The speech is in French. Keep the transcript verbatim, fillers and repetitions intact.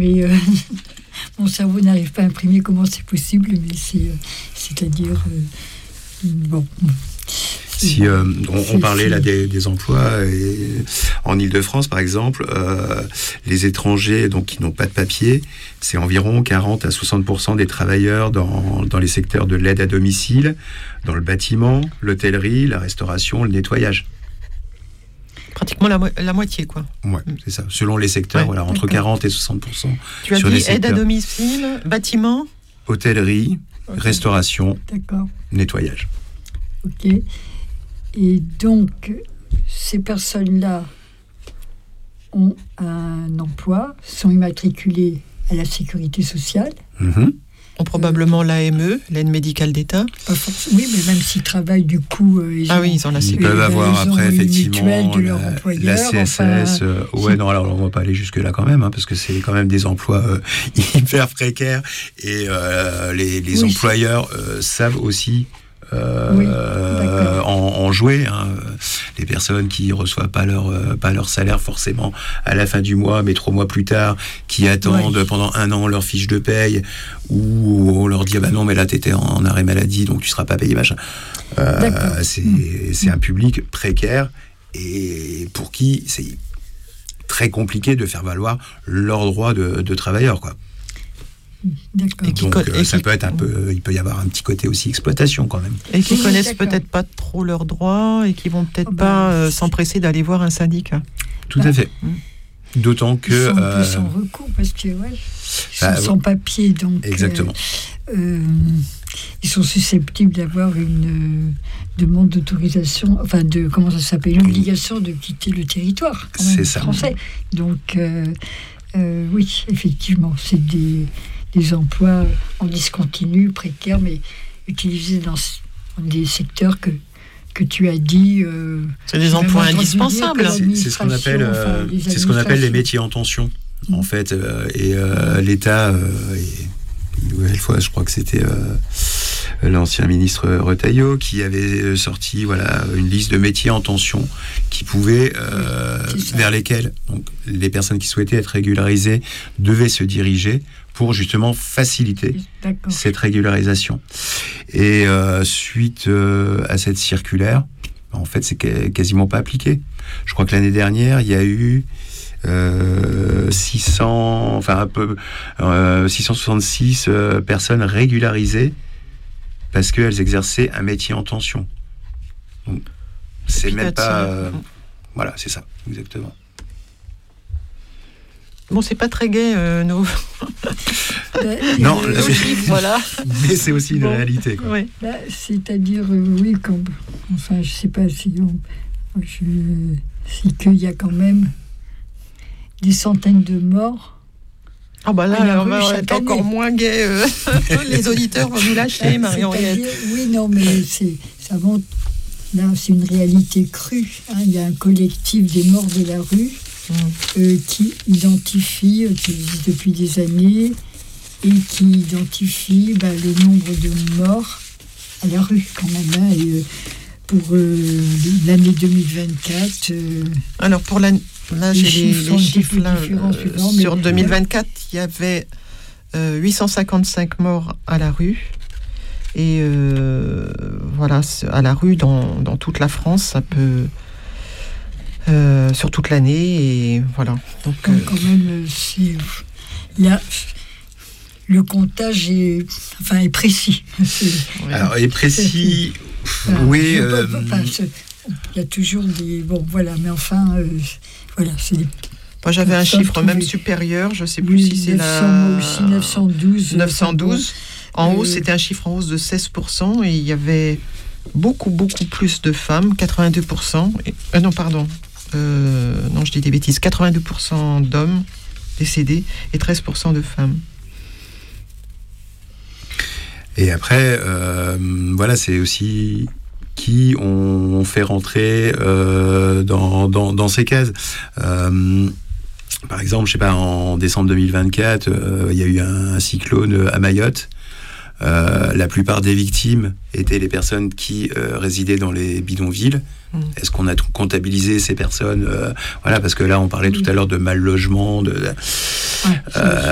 mais euh, mon cerveau n'arrive pas à imprimer comment c'est possible, mais c'est, euh, c'est-à-dire, euh, bon... Si euh, on, on parlait là des, des emplois et en Île-de-France par exemple, euh, les étrangers donc qui n'ont pas de papier, c'est environ quarante à soixante pour cent des travailleurs dans dans les secteurs de l'aide à domicile, dans le bâtiment, l'hôtellerie, la restauration, le nettoyage. Pratiquement la, mo- la moitié, quoi. Ouais, c'est ça. Selon les secteurs, ouais, voilà, entre d'accord. quarante et soixante pour cent. Tu as dit aide à domicile, bâtiment, hôtellerie, okay. restauration, d'accord. nettoyage. Ok. Et donc, ces personnes-là ont un emploi, sont immatriculées à la sécurité sociale. Mm-hmm. Ont probablement l'A M E, l'aide médicale d'État. Pas forcément, oui, mais même s'ils travaillent, du coup... Euh, ils ah ont, oui, ils ont la sécurité. Ils peuvent avoir après, effectivement, de leur employeur, la C S S. Enfin, euh, ouais, non, alors on va pas aller jusque-là quand même, hein, parce que c'est quand même des emplois euh, hyper précaires. Et euh, les, les oui, employeurs euh, savent aussi... Euh, oui, euh, en, en jouer, hein. Les personnes qui reçoivent pas leur euh, pas leur salaire forcément à la fin du mois, mais trois mois plus tard, qui attendent oui. pendant un an leur fiche de paye, ou on leur dit ah bah non mais là t'étais en, en arrêt maladie donc tu seras pas payé machin. Euh, c'est mmh. c'est un public précaire et pour qui c'est très compliqué de faire valoir leurs droits de, de travailleurs, quoi. D'accord. Et donc, co- euh, et ça qui... peut être un peu, il peut y avoir un petit côté aussi exploitation quand même. Et qui oui, connaissent d'accord. peut-être pas trop leurs droits et qui vont peut-être oh, pas bah, euh, s'empresser d'aller voir un syndicat. Tout bah, à fait. Mmh. D'autant que ils sont euh... sans recours parce que ouais, ils sont bah, sans papier, donc exactement. Euh, euh, ils sont susceptibles d'avoir une euh, demande d'autorisation, enfin de comment ça s'appelle, l'obligation de quitter le territoire quand même, c'est ça. français. Donc euh, euh, oui, effectivement, c'est des des emplois en discontinu, précaires, mais utilisés dans des secteurs que, que tu as dit... Euh, c'est des emplois indispensables. C'est, c'est, ce qu'on appelle, euh, enfin, c'est ce qu'on appelle les métiers en tension, mmh. en fait. Euh, et euh, l'État, euh, et, une nouvelle fois, je crois que c'était euh, l'ancien ministre Retailleau qui avait sorti voilà, une liste de métiers en tension qui pouvaient, euh, vers lesquels donc, les personnes qui souhaitaient être régularisées devaient se diriger pour justement faciliter D'accord. cette régularisation. Et euh, suite euh, à cette circulaire, en fait, c'est quasiment pas appliqué. Je crois que l'année dernière, il y a eu euh, six cents, enfin un peu, euh, six cent soixante-six euh, personnes régularisées parce qu'elles exerçaient un métier en tension. Donc, c'est même pas... Euh, voilà, c'est ça, exactement. Bon, c'est pas très gai, euh, nos... non, là, voilà. Mais c'est aussi une bon, réalité, quoi. Oui. Là, c'est-à-dire, euh, oui, quand, enfin, je sais pas si on... Je, si qu'il y a quand même des centaines de morts. Ah bah là, alors, on est encore moins gai. Euh, les auditeurs vont nous lâcher, Marie-Henriette. Oui, non, mais c'est, ça montre... Là, c'est une réalité crue. Hein. Il y a un collectif des morts de la rue mmh. euh, qui identifie, euh, qui existe depuis des années, et qui identifie bah, le nombre de morts à la rue, quand même. Hein. Et, euh, pour euh, l'année deux mille vingt-quatre... Euh, Alors, pour l'année... Là, j'ai les, les chiffres là, euh, suivants, sur deux mille vingt-quatre, il y avait euh, huit cent cinquante-cinq morts à la rue. Et euh, voilà, à la rue, dans, dans toute la France, ça peut... Euh, sur toute l'année, et voilà. Donc, euh, quand même, c'est... Là, le comptage est, enfin, est précis. C'est, Alors, est précis... C'est, c'est, oui... Euh... Enfin, il y a toujours des... Bon, voilà, mais enfin... Euh, voilà, c'est des... Moi, j'avais un chiffre même supérieur, je ne sais plus oui, si c'est neuf cents, la... aussi neuf cent douze. neuf cent douze. En euh... hausse, c'était un chiffre en hausse de seize pour cent, et il y avait beaucoup, beaucoup plus de femmes, quatre-vingt-deux pour cent. Et... Euh, non, pardon. Euh, non, je dis des bêtises. quatre-vingt-deux pour cent d'hommes décédés et treize pour cent de femmes. Et après, euh, voilà, c'est aussi... qui on fait rentrer euh, dans, dans, dans ces cases. Euh, par exemple, je sais pas, en décembre deux mille vingt-quatre, euh, il y a eu un, un cyclone à Mayotte. Euh, la plupart des victimes étaient les personnes qui euh, résidaient dans les bidonvilles. Mmh. Est-ce qu'on a comptabilisé ces personnes euh, voilà, parce que là, on parlait mmh. tout à l'heure de mal logement, de, ouais, euh,